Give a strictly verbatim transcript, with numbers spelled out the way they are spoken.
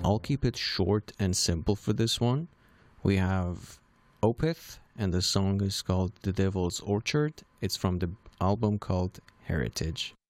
I'll keep it short and simple for this one. We have Opeth, and the song is called The Devil's Orchard. It's from the album called Heritage.